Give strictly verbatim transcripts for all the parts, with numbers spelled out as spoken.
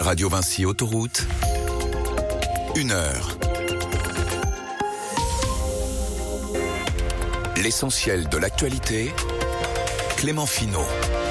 Radio Vinci Autoroute, une heure. L'essentiel de l'actualité, Clément Finot.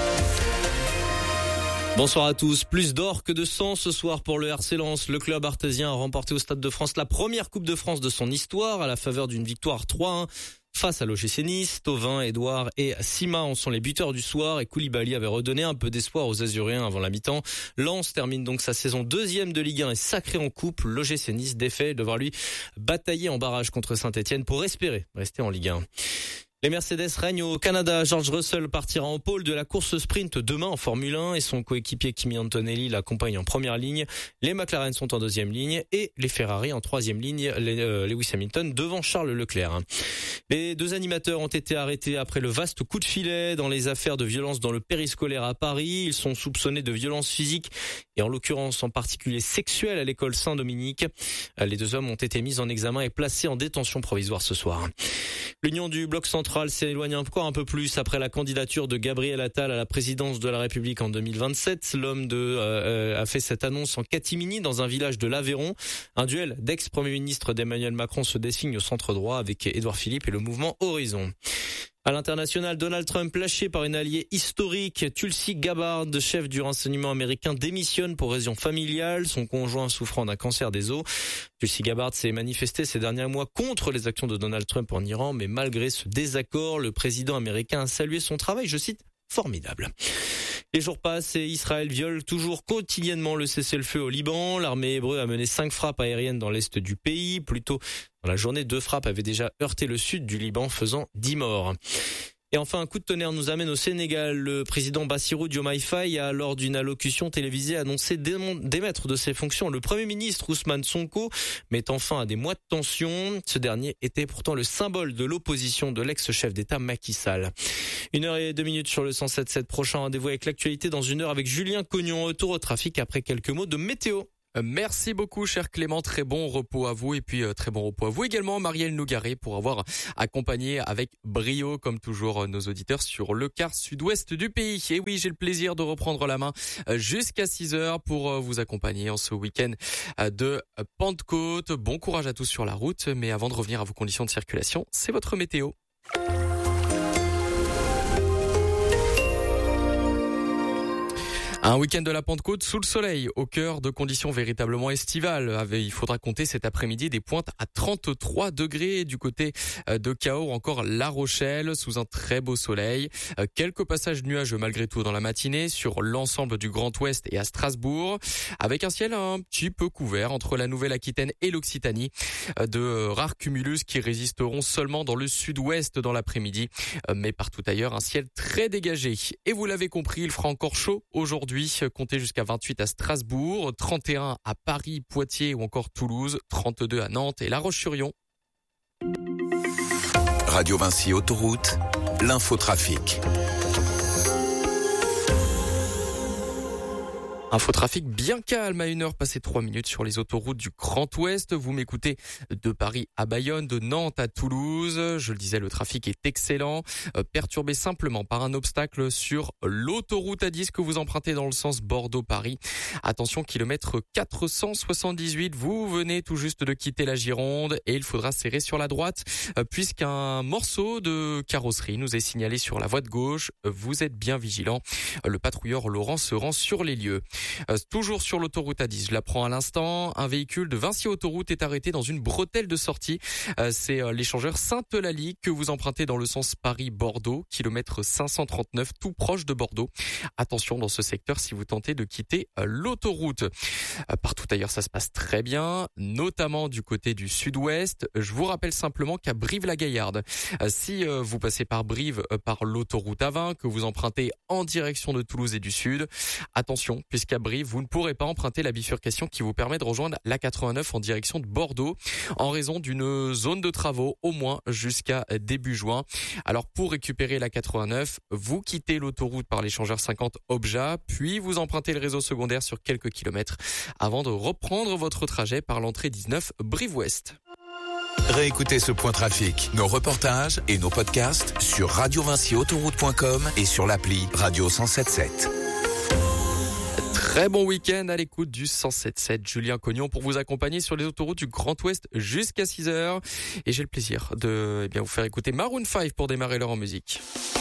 Bonsoir à tous. Plus d'or que de sang ce soir pour le R C Lens. Le club artésien a remporté au Stade de France la première Coupe de France de son histoire à la faveur d'une victoire trois un. Face à l'O G C Nice, Thauvin, Edouard et Sima en sont les buteurs du soir et Koulibaly avait redonné un peu d'espoir aux Azuréens avant la mi-temps. Lens termine donc sa saison deuxième de Ligue un et sacré en coupe. L'O G C Nice défait, devoir lui batailler en barrage contre Saint-Etienne pour espérer rester en Ligue un. Les Mercedes règnent au Canada. George Russell partira en pôle de la course sprint demain en Formule un et son coéquipier Kimi Antonelli l'accompagne en première ligne. Les McLaren sont en deuxième ligne et les Ferrari en troisième ligne. Les, euh, Lewis Hamilton devant Charles Leclerc. Les deux animateurs ont été arrêtés après le vaste coup de filet dans les affaires de violence dans le périscolaire à Paris. Ils sont soupçonnés de violences physiques et en l'occurrence en particulier sexuelles à l'école Saint-Dominique. Les deux hommes ont été mis en examen et placés en détention provisoire ce soir. L'union du bloc central s'éloigne encore un peu plus après la candidature de Gabriel Attal à la présidence de la République en deux mille vingt-sept. L'homme de euh, a fait cette annonce en catimini dans un village de l'Aveyron. Un duel d'ex-premier ministre d'Emmanuel Macron se dessine au centre droit avec Édouard Philippe et le mouvement Horizon. À l'international, Donald Trump, lâché par une alliée historique, Tulsi Gabbard, chef du renseignement américain, démissionne pour raison familiale, son conjoint souffrant d'un cancer des os. Tulsi Gabbard s'est manifesté ces derniers mois contre les actions de Donald Trump en Iran, mais malgré ce désaccord, le président américain a salué son travail, je cite, formidable. Les jours passent et Israël viole toujours quotidiennement le cessez-le-feu au Liban. L'armée hébreu a mené cinq frappes aériennes dans l'est du pays. Plus tôt dans la journée, deux frappes avaient déjà heurté le sud du Liban, faisant dix morts. Et enfin, un coup de tonnerre nous amène au Sénégal. Le président Bassirou Diomaye Faye a, lors d'une allocution télévisée, annoncé démettre de ses fonctions le Premier ministre Ousmane Sonko, mettant fin à des mois de tension. Ce dernier était pourtant le symbole de l'opposition de l'ex-chef d'État Macky Sall. Une heure et deux minutes sur le cent sept virgule sept. Prochain rendez-vous avec l'actualité dans une heure avec Julien Cognon. Retour au trafic après quelques mots de météo. Merci beaucoup, cher Clément. Très bon repos à vous et puis euh, très bon repos à vous également, Marielle Nougaret, pour avoir accompagné avec brio, comme toujours, nos auditeurs sur le quart sud-ouest du pays. Et oui, j'ai le plaisir de reprendre la main jusqu'à six heures pour vous accompagner en ce week-end de Pentecôte. Bon courage à tous sur la route. Mais avant de revenir à vos conditions de circulation, c'est votre météo. Un week-end de la Pentecôte sous le soleil, au cœur de conditions véritablement estivales. Il faudra compter cet après-midi des pointes à trente-trois degrés du côté de Cahors ou encore La Rochelle, sous un très beau soleil. Quelques passages nuageux malgré tout dans la matinée sur l'ensemble du Grand Ouest et à Strasbourg, avec un ciel un petit peu couvert entre la Nouvelle-Aquitaine et l'Occitanie. De rares cumulus qui résisteront seulement dans le sud-ouest dans l'après-midi, mais partout ailleurs un ciel très dégagé. Et vous l'avez compris, il fera encore chaud aujourd'hui. Comptez jusqu'à vingt-huit à Strasbourg, trente et un à Paris, Poitiers ou encore Toulouse, trente-deux à Nantes et La Roche-sur-Yon. Radio Vinci Autoroute, l'infotrafic. Infotrafic bien calme à une heure passée trois minutes sur les autoroutes du Grand Ouest. Vous m'écoutez de Paris à Bayonne, de Nantes à Toulouse. Je le disais, le trafic est excellent, euh, perturbé simplement par un obstacle sur l'autoroute A dix que vous empruntez dans le sens Bordeaux-Paris. Attention, kilomètre quatre cent soixante-dix-huit, vous venez tout juste de quitter la Gironde et il faudra serrer sur la droite euh, puisqu'un morceau de carrosserie nous est signalé sur la voie de gauche. Vous êtes bien vigilants. Le patrouilleur Laurent se rend sur les lieux. Euh, toujours sur l'autoroute A dix, je l'apprends à l'instant, un véhicule de Vinci Autoroute est arrêté dans une bretelle de sortie. Euh, c'est euh, l'échangeur Sainte-Eulalie que vous empruntez dans le sens Paris-Bordeaux, kilomètre cinq cent trente-neuf, tout proche de Bordeaux. Attention dans ce secteur si vous tentez de quitter euh, l'autoroute. Euh, partout ailleurs, ça se passe très bien, notamment du côté du sud-ouest. Je vous rappelle simplement qu'à Brive-la-Gaillarde, euh, si euh, vous passez par Brive euh, par l'autoroute A vingt, que vous empruntez en direction de Toulouse et du sud, attention, puisque qu'à Brive, vous ne pourrez pas emprunter la bifurcation qui vous permet de rejoindre l'A quatre-vingt-neuf en direction de Bordeaux en raison d'une zone de travaux au moins jusqu'à début juin. Alors pour récupérer l'A quatre-vingt-neuf, vous quittez l'autoroute par l'échangeur cinquante Obja, puis vous empruntez le réseau secondaire sur quelques kilomètres avant de reprendre votre trajet par l'entrée dix-neuf Brive-Ouest. Réécoutez ce point trafic, nos reportages et nos podcasts sur radio vinci autoroute point com et sur l'appli Radio cent sept virgule sept. Très bon week-end à l'écoute du cent sept sept. Julien Cognon pour vous accompagner sur les autoroutes du Grand Ouest jusqu'à six heures. Et j'ai le plaisir de eh bien, vous faire écouter Maroon cinq pour démarrer l'heure en musique.